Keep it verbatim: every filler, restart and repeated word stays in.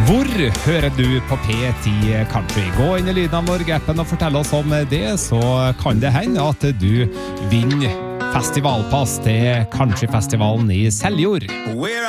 Hvor hører du på P ti Country? Gå inn i Lyden av Norge-appen og fortell oss om det, så kan det hende at du vinner festivalpass til countryfestivalen i Seljord.